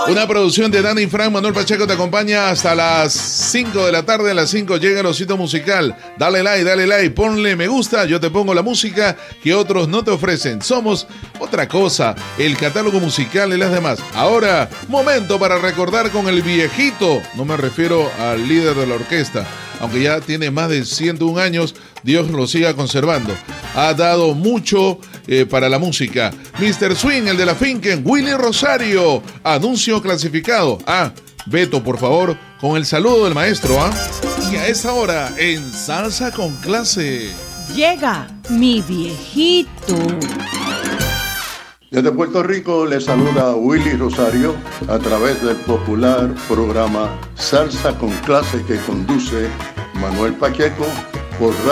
Una producción de Dani Frank. Manuel Pacheco te acompaña hasta las 5 de la tarde. A las 5 llega el Osito Musical. Dale like, ponle me gusta. Yo te pongo la música que otros no te ofrecen. Somos otra cosa, el catálogo musical y las demás. Ahora, momento para recordar con el viejito. No me refiero al líder de la orquesta, aunque ya tiene más de 101 años, Dios lo siga conservando. Ha dado mucho para la música. Mr. Swing, el de la Finken, Willy Rosario. Anuncio clasificado. Beto, por favor, con el saludo del maestro. Y a esa hora, en Salsa con Clase, llega mi viejito. Desde Puerto Rico le saluda Willy Rosario a través del popular programa Salsa con Clase que conduce Manuel Pacheco por